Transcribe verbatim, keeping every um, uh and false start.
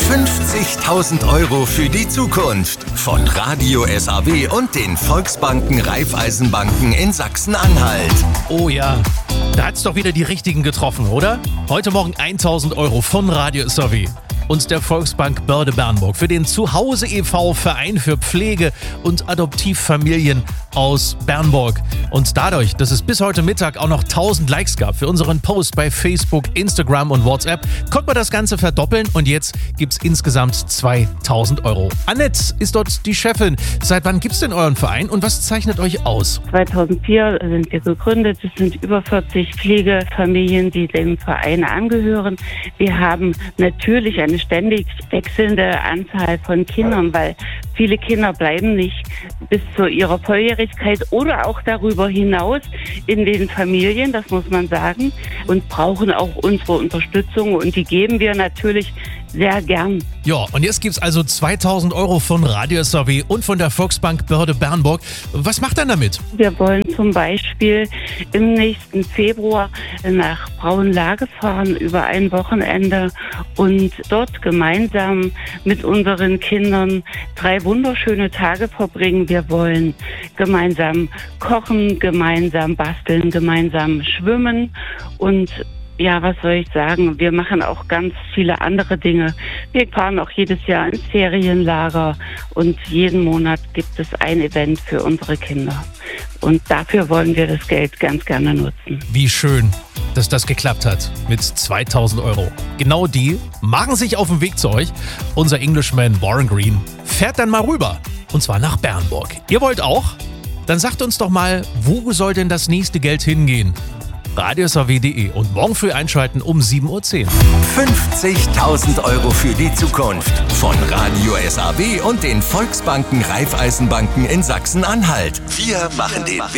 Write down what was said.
fünfzigtausend Euro für die Zukunft von Radio S A W und den Volksbanken Raiffeisenbanken in Sachsen-Anhalt. Oh ja, da hat's doch wieder die Richtigen getroffen, oder? Heute Morgen tausend Euro von Radio S A W und der Volksbank Börde-Bernburg für den Zuhause e V Verein für Pflege- und Adoptivfamilien aus Bernburg. Und dadurch, dass es bis heute Mittag auch noch tausend Likes gab für unseren Post bei Facebook, Instagram und WhatsApp, konnte man das Ganze verdoppeln und jetzt gibt's insgesamt zweitausend Euro. Annette ist dort die Chefin. Seit wann gibt's denn euren Verein und was zeichnet euch aus? zweitausendvier sind wir gegründet. Es sind über vierzig Pflegefamilien, die dem Verein angehören. Wir haben natürlich eine ständig wechselnde Anzahl von Kindern, weil viele Kinder bleiben nicht bis zu ihrer Volljährigkeit oder auch darüber hinaus in den Familien, das muss man sagen, und brauchen auch unsere Unterstützung und die geben wir natürlich sehr gern. Ja, und jetzt gibt's also zweitausend Euro von Radio S A W und von der Volksbank Börde-Bernburg. Was macht ihr damit? Wir wollen zum Beispiel im nächsten Februar nach Braunlage fahren über ein Wochenende und dort gemeinsam mit unseren Kindern drei wunderschöne Tage verbringen. Wir wollen gemeinsam kochen, gemeinsam basteln, gemeinsam schwimmen und ja, was soll ich sagen? Wir machen auch ganz viele andere Dinge. Wir fahren auch jedes Jahr ins Ferienlager und jeden Monat gibt es ein Event für unsere Kinder. Und dafür wollen wir das Geld ganz gerne nutzen. Wie schön, dass das geklappt hat mit zweitausend Euro. Genau die machen sich auf den Weg zu euch. Unser Englishman Warren Green fährt dann mal rüber. Und zwar nach Bernburg. Ihr wollt auch? Dann sagt uns doch mal, wo soll denn das nächste Geld hingehen? radio s a w punkt d e und morgen früh einschalten um sieben Uhr zehn. fünfzigtausend Euro für die Zukunft von Radio S A W und den Volksbanken Raiffeisenbanken in Sachsen-Anhalt. Wir machen den Weg